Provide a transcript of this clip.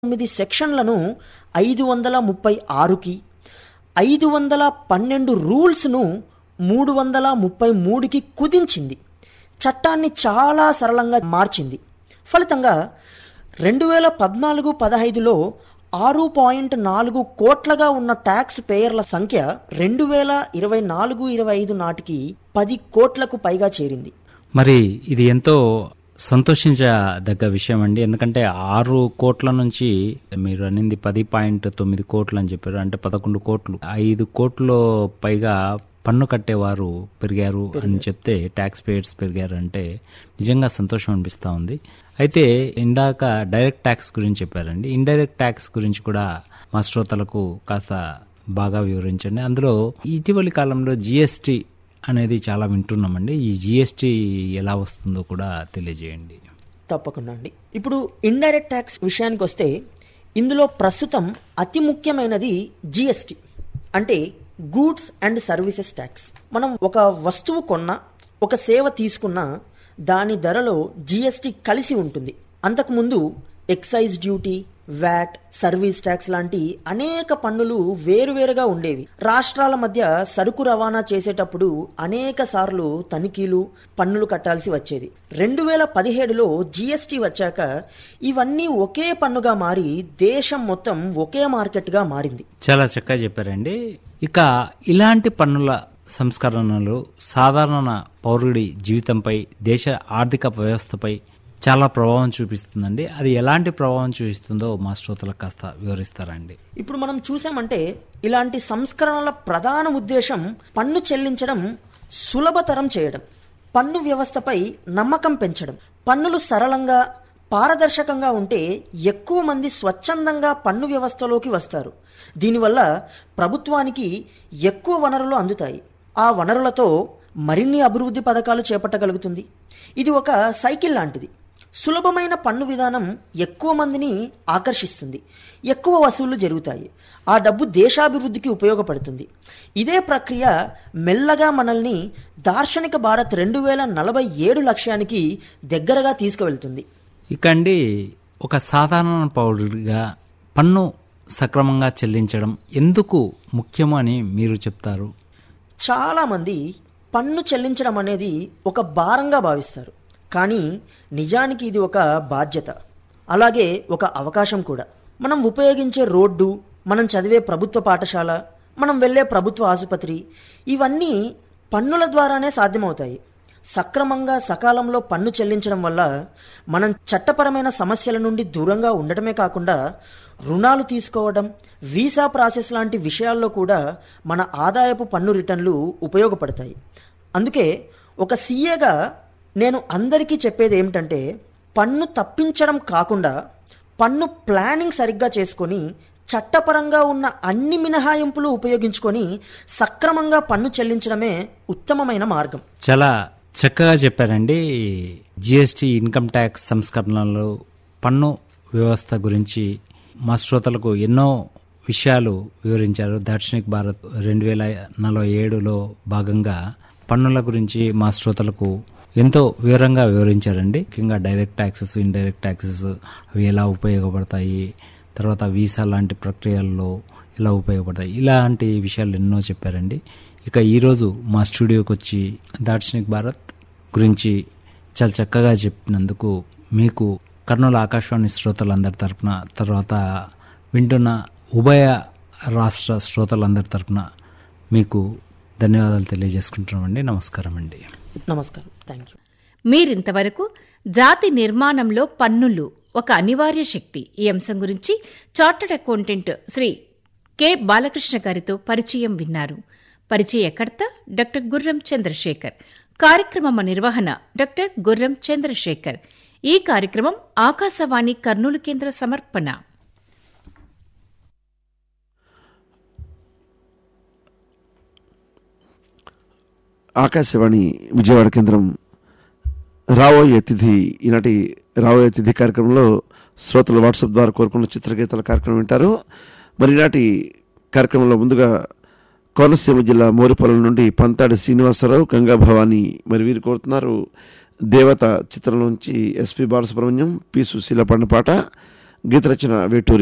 9 సెక్షన్లను 536కి, 512 రూల్స్ను 333కి కుదించింది. చట్టాన్ని చాలా సరళంగా మార్చింది. ఫలితంగా 2014-15లో 6.4 కోట్లగా ఉన్న ట్యాక్స్ పేయర్ల సంఖ్య 2024-25 నాటికి 10 కోట్లకు పైగా చేరింది. మరి ఇది ఎంతో సంతోషించదగ్గ విషయం అండి. ఎందుకంటే 6 కోట్ల నుంచి మీరు అనింది 10.9 కోట్లు అని చెప్పారు. అంటే 11 కోట్లు, 5 కోట్లు పైగా పన్ను కట్టేవారు పెరిగారు అని చెప్తే, ట్యాక్స్ పేయర్స్ పెరిగారు అంటే నిజంగా సంతోషం అనిపిస్తూ ఉంది. అయితే ఇందాక డైరెక్ట్ ట్యాక్స్ గురించి చెప్పారండి. ఇండైరెక్ట్ ట్యాక్స్ గురించి కూడా మా శ్రోతలకు కాస్త బాగా వివరించండి. అందులో ఇటీవలి కాలంలో జిఎస్టీ అనేది చాలా వింటున్నామండి. ఈ జిఎస్టీ ఎలా వస్తుందో కూడా తెలియజేయండి. తప్పకుండా అండి. ఇప్పుడు ఇండైరెక్ట్ ట్యాక్స్ విషయానికి వస్తే, ఇందులో ప్రస్తుతం అతి ముఖ్యమైనది జిఎస్టీ, అంటే గూడ్స్ అండ్ సర్వీసెస్ ట్యాక్స్. మనం ఒక వస్తువు కొన్నా, ఒక సేవ తీసుకున్నా దాని ధరలో జిఎస్టీ కలిసి ఉంటుంది. అంతకుముందు excise duty, VAT, service tax లాంటి అనేక పన్నులు వేరువేరుగా ఉండేవి. రాష్ట్రాల మధ్య సరుకు రవాణా చేసేటప్పుడు అనేక సార్లు తనిఖీలు, పన్నులు కట్టాల్సి వచ్చేది. 2017లో జిఎస్టీ వచ్చాక ఇవన్నీ ఒకే పన్నుగా మారి దేశం మొత్తం ఒకే మార్కెట్గా మారింది. చాలా చక్కగా చెప్పారండి. ఇక ఇలాంటి పన్నుల సంస్కరణలు సాధారణ పౌరుడి జీవితంపై, దేశ ఆర్థిక వ్యవస్థపై చాలా ప్రభావం చూపిస్తుందండి. అది ఎలాంటి ప్రభావం చూపిస్తుందో మా శ్రోతలకు కాస్త వివరిస్తారండి. ఇప్పుడు మనం చూసామంటే, ఇలాంటి సంస్కరణల ప్రధాన ఉద్దేశం పన్ను చెల్లించడం సులభతరం చేయడం, పన్ను వ్యవస్థపై నమ్మకం పెంచడం. పన్నులు సరళంగా, పారదర్శకంగా ఉంటే ఎక్కువ మంది స్వచ్ఛందంగా పన్ను వ్యవస్థలోకి వస్తారు. దీనివల్ల ప్రభుత్వానికి ఎక్కువ వనరులు అందుతాయి. ఆ వనరులతో మరిన్ని అభివృద్ధి పథకాలు చేపట్టగలుగుతుంది. ఇది ఒక సైకిల్ లాంటిది. సులభమైన పన్ను విధానం ఎక్కువ మందిని ఆకర్షిస్తుంది, ఎక్కువ వసూళ్లు జరుగుతాయి. ఆ డబ్బు దేశాభివృద్ధికి ఉపయోగపడుతుంది. ఇదే ప్రక్రియ మెల్లగా మనల్ని దార్శనిక భారత్ 2047 లక్ష్యానికి దగ్గరగా తీసుకువెళ్తుంది. ఇక అండి, ఒక సాధారణ పౌరుడిగా పన్ను సక్రమంగా చెల్లించడం ఎందుకు ముఖ్యమో అని మీరు చెప్తారు? చాలామంది పన్ను చెల్లించడం అనేది ఒక భారంగా భావిస్తారు. కానీ నిజానికి ఇది ఒక బాధ్యత, అలాగే ఒక అవకాశం కూడా. మనం ఉపయోగించే రోడ్డు, మనం చదివే ప్రభుత్వ పాఠశాల, మనం వెళ్ళే ప్రభుత్వ ఆసుపత్రి, ఇవన్నీ పన్నుల ద్వారానే సాధ్యమవుతాయి. సక్రమంగా సకాలంలో పన్ను చెల్లించడం వల్ల మనం చట్టపరమైన సమస్యల నుండి దూరంగా ఉండటమే కాకుండా రుణాలు తీసుకోవడం, వీసా ప్రాసెస్ లాంటి విషయాల్లో కూడా మన ఆదాయపు పన్ను రిటర్న్లు ఉపయోగపడతాయి. అందుకే ఒక సీఏగా నేను అందరికీ చెప్పేది ఏమిటంటే, పన్ను తప్పించడం కాకుండా పన్ను ప్లానింగ్ సరిగ్గా చేసుకొని, చట్టపరంగా ఉన్న అన్ని మినహాయింపులు ఉపయోగించుకొని సక్రమంగా పన్ను చెల్లించడమే ఉత్తమమైన మార్గం. చాలా చక్కగా చెప్పారండి. జిఎస్టీ, ఇన్కమ్ ట్యాక్స్ సంస్కరణలు, పన్ను వ్యవస్థ గురించి మా శ్రోతలకు ఎన్నో విషయాలు వివరించారు. దార్శనిక్ భారత్ 2047లో భాగంగా పన్నుల గురించి మా శ్రోతలకు ఎంతో వివరంగా వివరించారండి. ముఖ్యంగా డైరెక్ట్ ట్యాక్సెస్, ఇండైరెక్ట్ ట్యాక్సెస్ అవి ఎలా ఉపయోగపడతాయి, తర్వాత వీసా లాంటి ప్రక్రియల్లో ఎలా ఉపయోగపడతాయి, ఇలాంటి విషయాలు ఎన్నో చెప్పారండి. ఇక ఈరోజు మా స్టూడియోకి వచ్చి దార్శనిక్ భారత్ గురించి చాలా చక్కగా చెప్పినందుకు మీకు కర్నూలు ఆకాశవాణి శ్రోతలందరి తరపున, తర్వాత వింటున్న ఉభయ రాష్ట్ర శ్రోతలందరి తరపున మీకు ధన్యవాదాలు తెలియజేసుకుంటున్నామండి. నమస్కారం అండి. నమస్కారం. Thank you. మీరింతవరకు జాతి నిర్మాణంలో పన్నులు ఒక అనివార్య శక్తి, ఈ అంశం గురించి chartered accountant Shri K Balakrishna గారితో పరిచయం విన్నారు. పరిచయకర్త డాక్టర్ గుర్రం చంద్రశేఖర్. కార్యక్రమ నిర్వహణ డాక్టర్ గుర్రం చంద్రశేఖర్. ఈ కార్యక్రమం ఆకాశవాణి కర్నూలు కేంద్ర సమర్పణ. ఆకాశవాణి విజయవాడ కేంద్రం రాబోయే తిథి. ఈనాటి రాబోయే తిథి కార్యక్రమంలో శ్రోతలు వాట్సాప్ ద్వారా కోరుకున్న చిత్రగీతాల కార్యక్రమం వింటారు. మరి ఈనాటి కార్యక్రమంలో ముందుగా కోనసీమ జిల్లా మోరిపొలం నుండి పంతాడి శ్రీనివాసరావు, గంగా భవాని మరి వీరు కోరుతున్నారు దేవత చిత్రం నుంచి ఎస్పి బాలసుబ్రహ్మణ్యం, పి సుశీల పాడిన పాట. గీత రచన వేటూరి